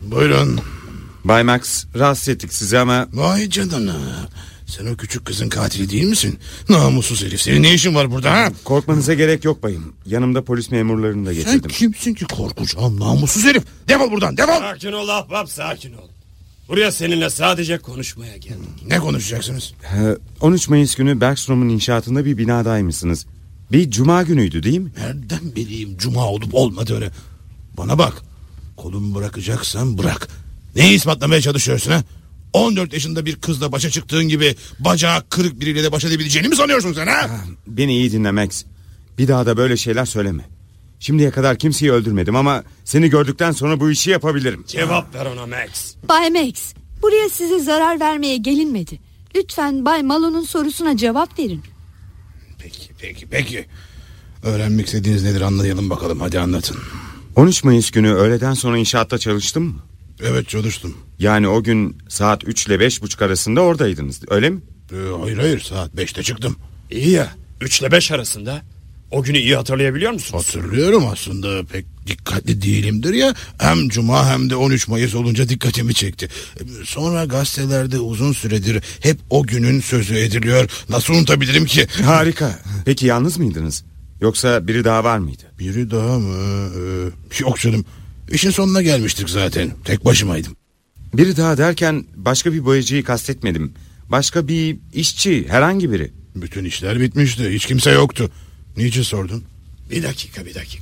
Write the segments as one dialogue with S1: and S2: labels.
S1: Buyurun.
S2: Bay Max, rahatsız ettik sizi ama...
S1: Vay canına. Sen o küçük kızın katili değil misin? Namussuz herif, senin ne işin var burada ha?
S2: Korkmanıza gerek yok bayım. Yanımda polis memurlarını da getirdim.
S1: Sen kimsin ki korkunç namussuz herif? Defol buradan, defol.
S3: Sakin ol ahbap, sakin ol. Buraya seninle sadece konuşmaya geldik.
S1: Ne konuşacaksınız?
S2: 13 Mayıs günü Bergstrom'un inşaatında bir binadaymışsınız. Bir cuma günüydü değil mi?
S1: Nereden bileyim cuma olup olmadığını? Bana bak. Kolumu bırakacaksan bırak. Neyi ispatlamaya çalışıyorsun ha? 14 yaşında bir kızla başa çıktığın gibi bacağı kırık biriyle de baş edebileceğini mi sanıyorsun sen ha?
S2: Beni iyi dinle Max. Bir daha da böyle şeyler söyleme. Şimdiye kadar kimseyi öldürmedim ama seni gördükten sonra bu işi yapabilirim.
S3: Cevap ver ona Max.
S4: Bay Max, buraya size zarar vermeye gelinmedi. Lütfen Bay Malo'nun sorusuna cevap verin.
S1: Peki. Öğrenmek istediğiniz nedir, anlayalım bakalım, hadi anlatın.
S2: 13 Mayıs günü öğleden sonra inşaatta çalıştın mı?
S1: Evet, çalıştım.
S2: Yani o gün saat 3 ile 5.30 arasında oradaydınız, öyle mi?
S1: Hayır, saat 5'te çıktım.
S3: İyi ya, 3 ile 5 arasında. O günü iyi hatırlayabiliyor musunuz?
S1: Hatırlıyorum, aslında pek dikkatli değilimdir ya. Hem cuma hem de 13 Mayıs olunca dikkatimi çekti. Sonra gazetelerde uzun süredir hep o günün sözü ediliyor. Nasıl unutabilirim ki?
S2: Harika. Peki yalnız mıydınız? Yoksa biri daha var mıydı?
S1: Biri daha mı? Yok canım. İşin sonuna gelmiştik zaten. Tek başımaydım.
S2: Biri daha derken başka bir boyacıyı kastetmedim. Başka bir işçi, herhangi biri.
S1: Bütün işler bitmişti. Hiç kimse yoktu. Niçin sordun?
S3: Bir dakika.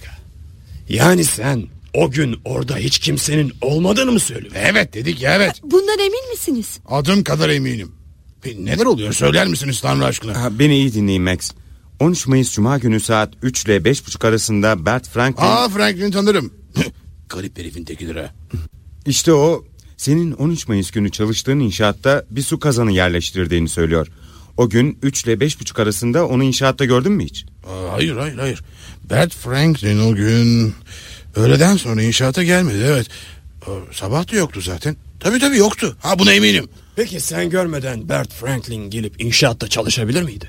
S3: Yani sen o gün orada hiç kimsenin olmadığını mı söylüyorsun?
S1: Evet dedik ya, evet.
S4: Bundan emin misiniz?
S1: Adım kadar eminim. Neler oluyor, söyler misiniz Tanrı aşkına?
S2: Beni iyi dinleyin Max. 13 Mayıs Cuma günü saat 3 ile 5.30 arasında Bert Franklin...
S1: Franklin tanırım. Garip herifin tekidir ha.
S2: İşte o, senin 13 Mayıs günü çalıştığın inşaatta bir su kazanı yerleştirdiğini söylüyor. O gün 3 ile 5.30 arasında onu inşaatta gördün mü hiç?
S1: Hayır. Bert Franklin o gün öğleden sonra inşaata gelmedi, evet. Sabah da yoktu zaten. Tabii yoktu. Buna eminim.
S3: Peki sen görmeden Bert Franklin gelip inşaatta çalışabilir miydi?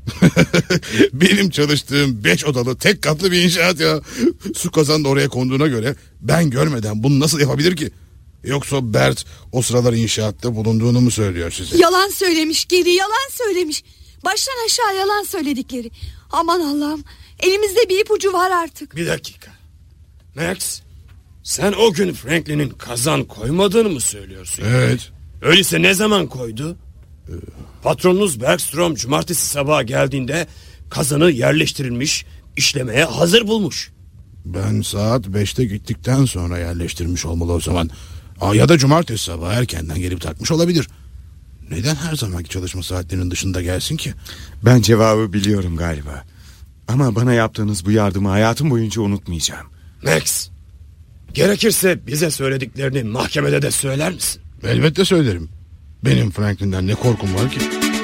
S1: Benim çalıştığım 5 odalı tek katlı bir inşaat ya. Su kazanı da oraya konduğuna göre ben görmeden bunu nasıl yapabilir ki? Yoksa Bert o sıralar inşaatta bulunduğunu mu söylüyor size?
S4: Yalan söylemiş Geri, yalan söylemiş. Baştan aşağı yalan söyledikleri. Aman Allah'ım, elimizde bir ipucu var artık.
S3: Bir dakika. Max, sen o gün Franklin'in kazan koymadığını mı söylüyorsun?
S1: Evet.
S3: Öyleyse ne zaman koydu? Patronunuz Bergstrom cumartesi sabaha geldiğinde kazanı yerleştirilmiş, işlemeye hazır bulmuş.
S1: Ben saat 5'te gittikten sonra yerleştirmiş olmalı o zaman. Ya da cumartesi sabahı erkenden gelip takmış olabilir. Neden her zamanki çalışma saatlerinin dışında gelsin ki?
S2: Ben cevabı biliyorum galiba. Ama bana yaptığınız bu yardımı hayatım boyunca unutmayacağım.
S3: Max, gerekirse bize söylediklerini mahkemede de söyler misin?
S1: Elbette söylerim. Benim Franklin'den ne korkum var ki?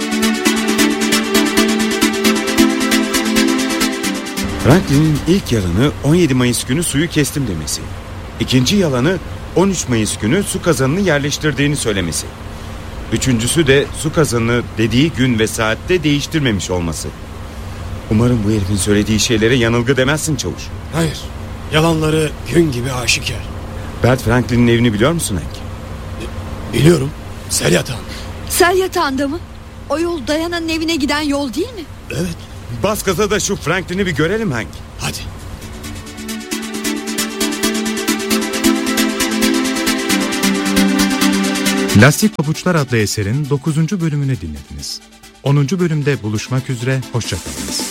S2: Franklin'in ilk yalanı 17 Mayıs günü suyu kestim demesi. İkinci yalanı 13 Mayıs günü su kazanını yerleştirdiğini söylemesi. Üçüncüsü de su kazanını dediği gün ve saatte değiştirmemiş olması. Umarım bu herifin söylediği şeylere yanılgı demezsin çavuş.
S3: Hayır, yalanları gün gibi aşikar.
S2: Bert Franklin'in evini biliyor musun Hank?
S3: Biliyorum, sel yatağında.
S4: Sel yatağında mı? O yol Dayana'nın evine giden yol değil mi?
S3: Evet.
S2: Bas gaza da şu Franklin'i bir görelim Hank.
S3: Hadi.
S5: Lastik Pabuçlar adlı eserin 9. bölümünü dinlediniz. 10. bölümde buluşmak üzere, hoşça kalınız.